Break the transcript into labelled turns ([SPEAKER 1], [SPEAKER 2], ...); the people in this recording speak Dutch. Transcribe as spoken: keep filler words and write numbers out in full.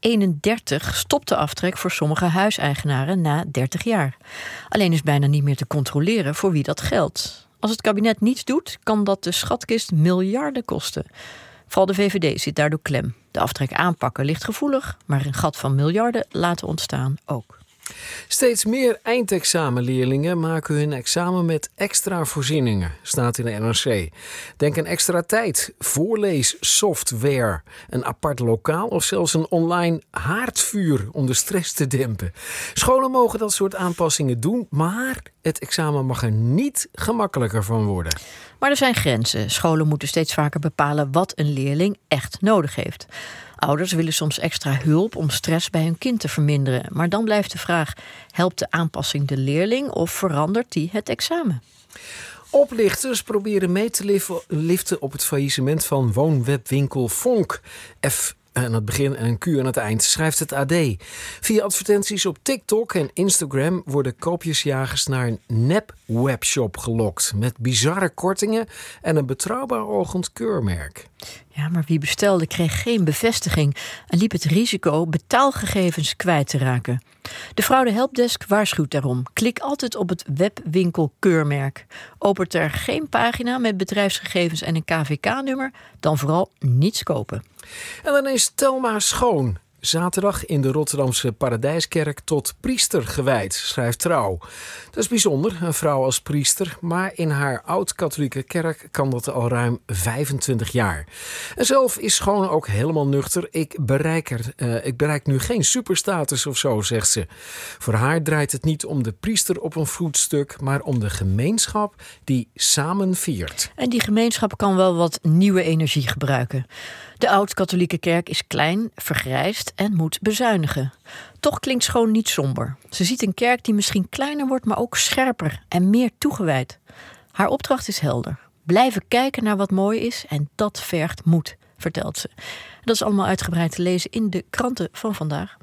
[SPEAKER 1] eenendertig stopt de aftrek voor sommige huiseigenaren na dertig jaar. Alleen is bijna niet meer te controleren voor wie dat geldt. Als het kabinet niets doet, kan dat de schatkist miljarden kosten. Vooral de V V D zit daardoor klem. De aftrek aanpakken ligt gevoelig, maar een gat van miljarden laten ontstaan ook.
[SPEAKER 2] Steeds meer eindexamenleerlingen maken hun examen met extra voorzieningen, staat in de N R C. Denk aan extra tijd, voorleessoftware, een apart lokaal of zelfs een online haardvuur om de stress te dempen. Scholen mogen dat soort aanpassingen doen, maar het examen mag er niet gemakkelijker van worden.
[SPEAKER 1] Maar er zijn grenzen. Scholen moeten steeds vaker bepalen wat een leerling echt nodig heeft. Ouders willen soms extra hulp om stress bij hun kind te verminderen. Maar dan blijft de vraag, helpt de aanpassing de leerling of verandert die het examen?
[SPEAKER 2] Oplichters proberen mee te liften op het faillissement van woonwebwinkel Vonk. F aan het begin en een Q aan het eind, schrijft het A D. Via advertenties op TikTok en Instagram worden koopjesjagers naar een nep-webshop gelokt. Met bizarre kortingen en een betrouwbaar ogend keurmerk.
[SPEAKER 1] Ja, maar wie bestelde kreeg geen bevestiging en liep het risico betaalgegevens kwijt te raken. De Fraude Helpdesk waarschuwt daarom. Klik altijd op het webwinkelkeurmerk. Opent er geen pagina met bedrijfsgegevens en een K V K-nummer, dan vooral niets kopen.
[SPEAKER 2] En dan is Telma Schoon zaterdag in de Rotterdamse Paradijskerk tot priester gewijd, schrijft Trouw. Dat is bijzonder, een vrouw als priester, maar in haar oud-katholieke kerk kan dat al ruim vijfentwintig jaar. En zelf is Schoon ook helemaal nuchter. Ik bereik, er, uh, ik bereik nu geen superstatus of zo, zegt ze. Voor haar draait het niet om de priester op een voetstuk, maar om de gemeenschap die samen viert.
[SPEAKER 1] En die gemeenschap kan wel wat nieuwe energie gebruiken. De oud-katholieke kerk is klein, vergrijsd en moet bezuinigen. Toch klinkt Schoon niet somber. Ze ziet een kerk die misschien kleiner wordt, maar ook scherper en meer toegewijd. Haar opdracht is helder. Blijven kijken naar wat mooi is en dat vergt moed, vertelt ze. Dat is allemaal uitgebreid te lezen in de kranten van vandaag.